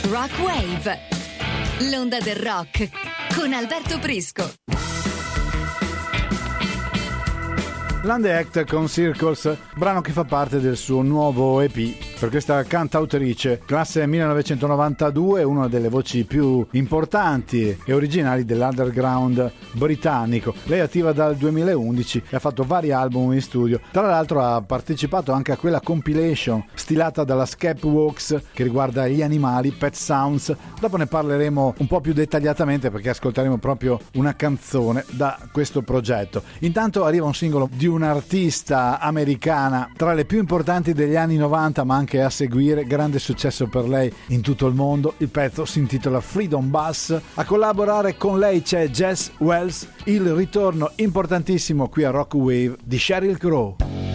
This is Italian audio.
Rock Wave, l'onda del rock con Alberto Prisco. Land Act con Circles, brano che fa parte del suo nuovo EP. Per questa cantautrice, classe 1992, una delle voci più importanti e originali dell'underground britannico. Lei è attiva dal 2011 e ha fatto vari album in studio. Tra l'altro ha partecipato anche a quella compilation stilata dalla Skepworks che riguarda gli animali, Pet Sounds. Dopo ne parleremo un po' più dettagliatamente perché ascolteremo proprio una canzone da questo progetto. Intanto arriva un singolo di un'artista americana tra le più importanti degli anni 90, ma anche a seguire, grande successo per lei in tutto il mondo. Il pezzo si intitola Freedom Bus. A collaborare con lei c'è Jess Wells, il ritorno importantissimo qui a Rock Wave di Sheryl Crow.